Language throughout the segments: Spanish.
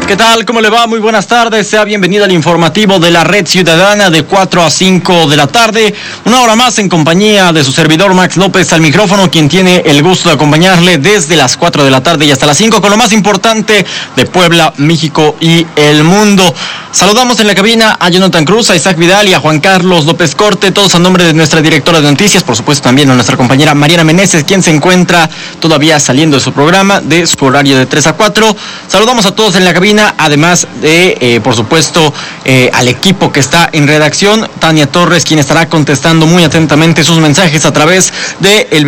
¿Qué tal? ¿Cómo le va? Muy buenas tardes. Sea bienvenido al informativo de la Red Ciudadana de 4 a 5 de la tarde. Una hora más en compañía de su servidor Max López al micrófono, quien tiene el gusto de acompañarle desde las 4 de la tarde y hasta las 5 con lo más importante de Puebla, México y el mundo. Saludamos en la cabina a Jonathan Cruz, a Isaac Vidal y a Juan Carlos López Corte, todos a nombre de nuestra directora de noticias, por supuesto también a nuestra compañera Mariana Meneses, quien se encuentra todavía saliendo de su programa, de su horario de 3 a 4. Saludamos a todos en la cabina, además de, por supuesto, al equipo que está en redacción, Tania Torres, quien estará contestando muy atentamente sus mensajes a través de el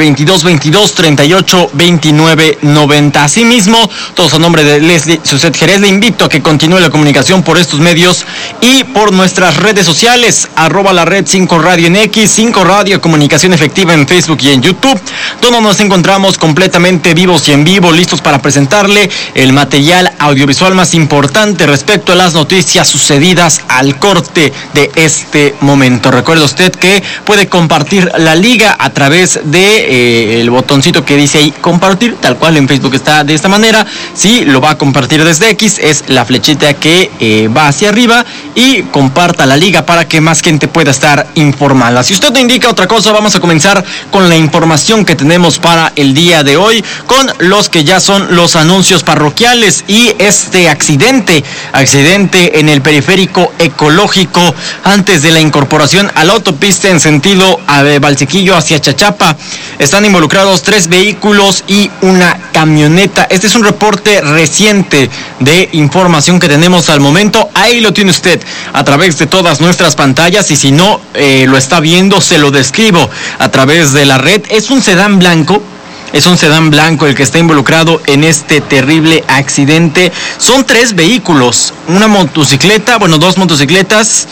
2222-382990. Asimismo, todos a nombre de Leslie Suset Jerez, le invito a que continúe la comunicación por estos medios y por nuestras redes sociales, @la red 5 Radio en X, 5 Radio Comunicación Efectiva en Facebook y en YouTube, donde nos encontramos completamente vivos y en vivo, listos para presentarle el material audiovisual más importante respecto a las noticias sucedidas al corte de este momento. Recuerde usted que puede compartir la liga a través de el botoncito que dice ahí compartir, tal cual en Facebook está de esta manera. Si lo va a compartir desde X, es la flechita que va hacia arriba y comparta la liga para que más gente pueda estar informada. Si usted no indica otra cosa, vamos a comenzar con la información que tenemos para el día de hoy, con los que ya son los anuncios parroquiales y este accidente en el periférico ecológico antes de la incorporación a la autopista en sentido de Valsequillo hacia Chachapa. Están involucrados 3 vehículos y una camioneta. Este es un reporte reciente de información que tenemos al momento. Ahí lo tiene usted a través de todas nuestras pantallas y si no lo está viendo, se lo describo a través de la red. Es un sedán blanco. Es un sedán blanco el que está involucrado en este terrible accidente. Son 3 vehículos, una motocicleta, 2 motocicletas,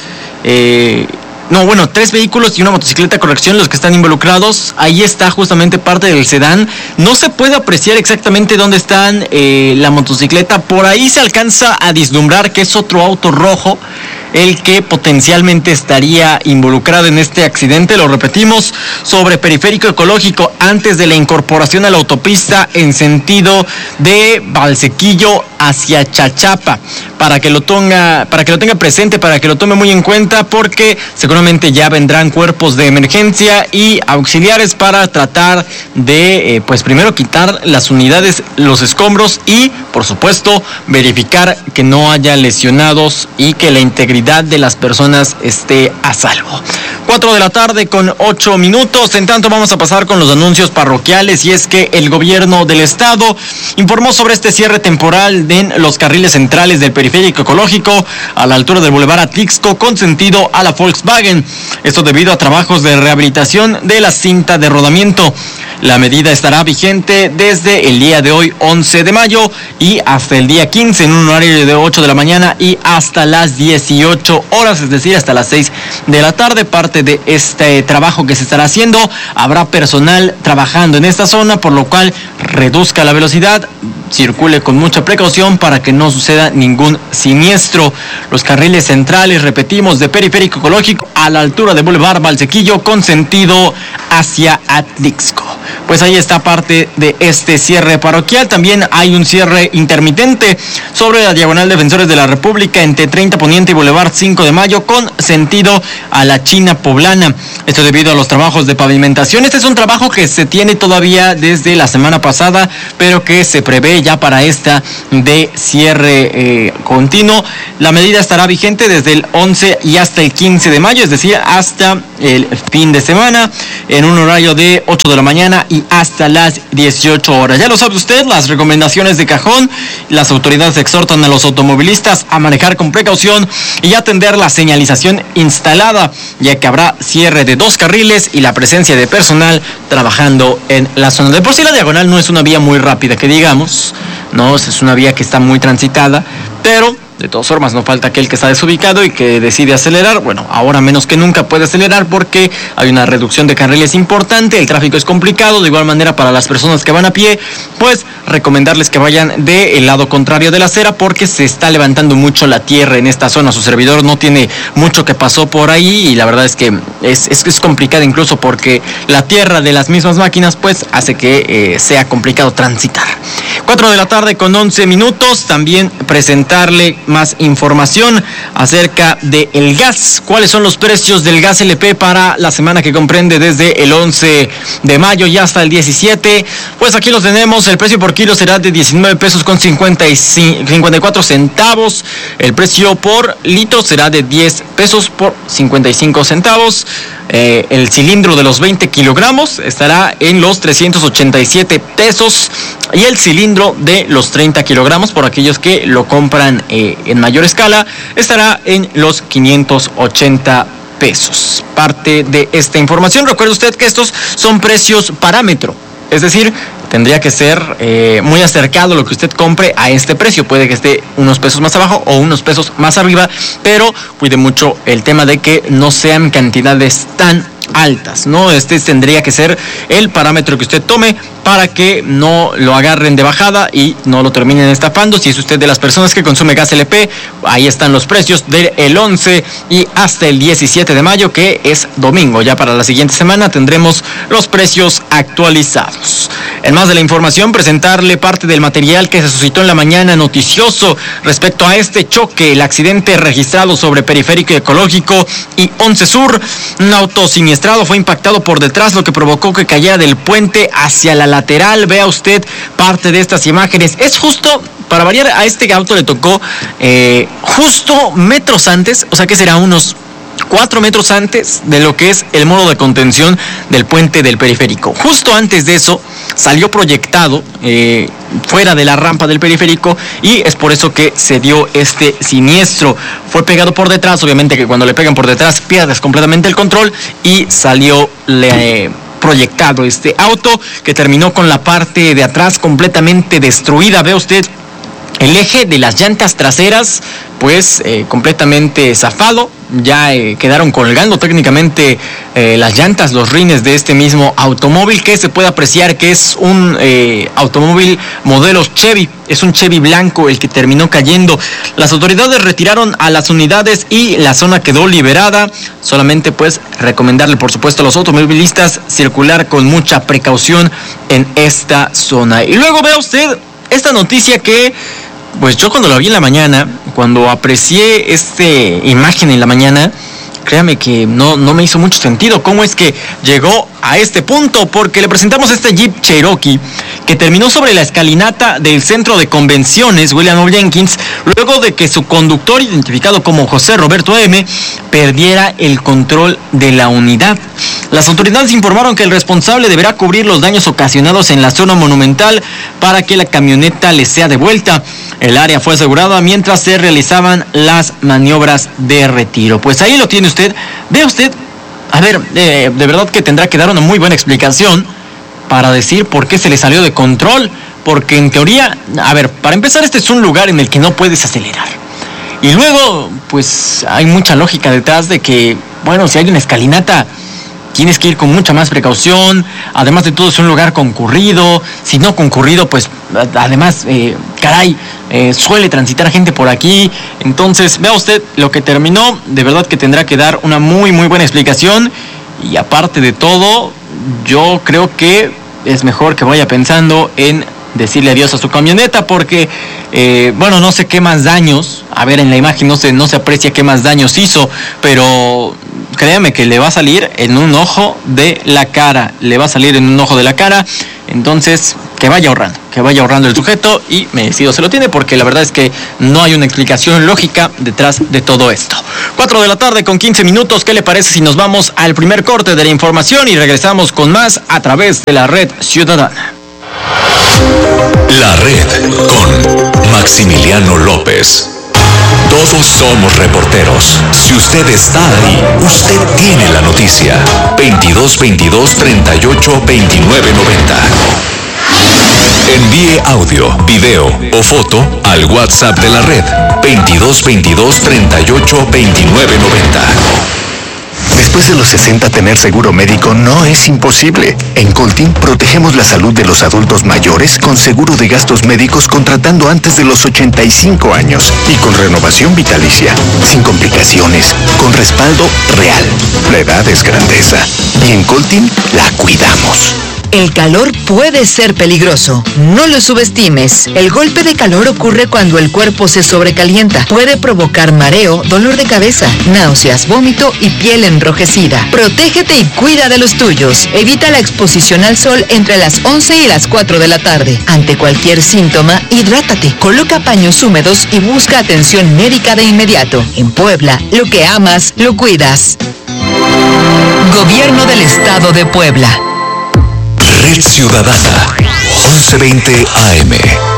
3 vehículos y una motocicleta, corrección, los que están involucrados. Ahí está justamente parte del sedán. No se puede apreciar exactamente dónde están la motocicleta. Por ahí se alcanza a vislumbrar que es otro auto rojo el que potencialmente estaría involucrado en este accidente. Lo repetimos, sobre periférico ecológico antes de la incorporación a la autopista en sentido de Valsequillo hacia Chachapa, para que lo tenga presente, para que lo tome muy en cuenta, porque seguramente ya vendrán cuerpos de emergencia y auxiliares para tratar de primero quitar las unidades, los escombros y por supuesto verificar que no haya lesionados y que la integridad de las personas esté a salvo. 4 de la tarde con 8 minutos. En tanto vamos a pasar con los anuncios parroquiales, y es que el gobierno del estado informó sobre este cierre temporal en los carriles centrales del periférico ecológico a la altura del Boulevard Atlixco con sentido a la Volkswagen. Esto debido a trabajos de rehabilitación de la cinta de rodamiento. La medida estará vigente desde el día de hoy, 11 de mayo, y hasta el día 15, en un horario de 8 de la mañana y hasta las 18 horas, es decir, hasta las 6 de la tarde. Parte de este trabajo que se estará haciendo, habrá personal trabajando en esta zona, por lo cual reduzca la velocidad, circule con mucha precaución para que no suceda ningún siniestro. Los carriles centrales, repetimos, de periférico ecológico a la altura de Boulevard Valsequillo con sentido hacia Atlixco. Pues ahí está parte de este cierre parroquial. También hay un cierre intermitente sobre la diagonal Defensores de la República entre 30 Poniente y Boulevard 5 de Mayo con sentido a la China Poblana. Esto debido a los trabajos de pavimentación. Este es un trabajo que se tiene todavía desde la semana pasada, pero que se prevé ya para esta de cierre continuo. La medida estará vigente desde el 11 y hasta el 15 de mayo, es decir, hasta el fin de semana, en un horario de 8 de la mañana y hasta las 18 horas. Ya lo sabe usted, las recomendaciones de cajón. Las autoridades exhortan a los automovilistas a manejar con precaución y atender la señalización instalada, ya que habrá cierre de 2 carriles y la presencia de personal trabajando en la zona. De por sí la diagonal no es una vía muy rápida, que digamos, no, es una vía que está muy transitada, pero De todas formas, no falta aquel que está desubicado y que decide acelerar. Bueno, ahora menos que nunca puede acelerar porque hay una reducción de carriles importante, el tráfico es complicado. De igual manera, para las personas que van a pie, pues recomendarles que vayan del lado contrario de la acera porque se está levantando mucho la tierra en esta zona. Su servidor no tiene mucho que pasó por ahí y la verdad es que es complicado, incluso porque la tierra de las mismas máquinas pues hace que sea complicado transitar. 4 de la tarde con 11 minutos. También presentarle más información acerca del gas. ¿Cuáles son los precios del gas LP para la semana que comprende desde el 11 de mayo y hasta el 17? Pues aquí los tenemos. El precio por kilo será de 19 pesos con 54 centavos. El precio por litro será de 10 pesos por 55 centavos. El cilindro de los 20 kilogramos estará en los 387 pesos y el cilindro de los 30 kilogramos, por aquellos que lo compran en mayor escala, estará en los 580 pesos. Parte de esta información, recuerde usted que estos son precios parámetro, es decir, tendría que ser muy acercado lo que usted compre a este precio. Puede que esté unos pesos más abajo o unos pesos más arriba, pero cuide mucho el tema de que no sean cantidades tan altas, ¿no? Este tendría que ser el parámetro que usted tome para que no lo agarren de bajada y no lo terminen estafando. Si es usted de las personas que consume gas LP, ahí están los precios del 11 y hasta el 17 de mayo, que es domingo. Ya para la siguiente semana tendremos los precios actualizados. En más de la información, presentarle parte del material que se suscitó en la mañana noticioso respecto a este choque, el accidente registrado sobre Periférico Ecológico y 11 Sur. Un auto siniestrado fue impactado por detrás, lo que provocó que cayera del puente hacia la lateral. Vea usted parte de estas imágenes. Es justo, para variar, a este auto le tocó justo metros antes, o sea que será unos 4 metros antes de lo que es el muro de contención del puente del Periférico. Justo antes de eso salió proyectado fuera de la rampa del periférico y es por eso que se dio este siniestro. Fue pegado por detrás, obviamente que cuando le pegan por detrás pierdes completamente el control y salió proyectado este auto, que terminó con la parte de atrás completamente destruida. Ve usted el eje de las llantas traseras pues completamente zafado. Ya quedaron colgando técnicamente las llantas, los rines de este mismo automóvil, que se puede apreciar que es un automóvil modelo Chevy. Es un Chevy blanco el que terminó cayendo. Las autoridades retiraron a las unidades y la zona quedó liberada. Solamente pues recomendarle, por supuesto, a los automovilistas circular con mucha precaución en esta zona. Y luego vea usted esta noticia que pues yo cuando la vi en la mañana, cuando aprecié esta imagen en la mañana, créame que no me hizo mucho sentido cómo es que llegó a este punto, porque le presentamos este Jeep Cherokee que terminó sobre la escalinata del centro de convenciones William O. Jenkins, luego de que su conductor, identificado como José Roberto M., perdiera el control de la unidad. Las autoridades informaron que el responsable deberá cubrir los daños ocasionados en la zona monumental para que la camioneta le sea devuelta. El área fue asegurada mientras se realizaban las maniobras de retiro. Pues ahí lo tiene usted. Ve usted, a ver, de verdad que tendrá que dar una muy buena explicación para decir por qué se le salió de control. Porque en teoría, a ver, para empezar, este es un lugar en el que no puedes acelerar. Y luego, pues hay mucha lógica detrás de que, bueno, si hay una escalinata, tienes que ir con mucha más precaución. Además de todo, es un lugar concurrido. Si no concurrido, pues además, suele transitar gente por aquí. Entonces, vea usted lo que terminó. De verdad que tendrá que dar una muy, muy buena explicación. Y aparte de todo, yo creo que es mejor que vaya pensando en decirle adiós a su camioneta, porque, bueno, no sé qué más daños. A ver, en la imagen no se aprecia qué más daños hizo, pero créame que le va a salir en un ojo de la cara. Le va a salir en un ojo de la cara. Entonces, que vaya ahorrando el sujeto, y merecido se lo tiene, porque la verdad es que no hay una explicación lógica detrás de todo esto. 4 de la tarde con 15 minutos. ¿Qué le parece si nos vamos al primer corte de la información y regresamos con más a través de la Red Ciudadana? La Red con Maximiliano López. Todos somos reporteros. Si usted está ahí, usted tiene la noticia. 22 22 38 29 90. Envíe audio, video o foto al WhatsApp de la red 2222 38 29 90. Después de los 60, tener seguro médico no es imposible. En Coltin protegemos la salud de los adultos mayores con seguro de gastos médicos contratando antes de los 85 años y con renovación vitalicia, sin complicaciones, con respaldo real. La edad es grandeza y en Coltin la cuidamos. El calor puede ser peligroso. No lo subestimes. El golpe de calor ocurre cuando el cuerpo se sobrecalienta. Puede provocar mareo, dolor de cabeza, náuseas, vómito y piel enrojecida. Protégete y cuida de los tuyos. Evita la exposición al sol entre las 11 y las 4 de la tarde. Ante cualquier síntoma, hidrátate. Coloca paños húmedos y busca atención médica de inmediato. En Puebla, lo que amas, lo cuidas. Gobierno del Estado de Puebla. Red Ciudadana, 1120 AM.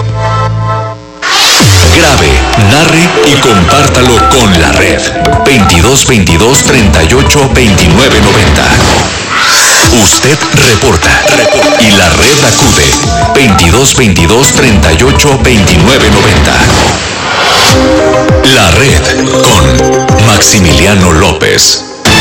Grabe, narre y compártalo con la red. 2222 38 29 90. Usted reporta y la red acude. 2222 38 29 90. La red con Maximiliano López.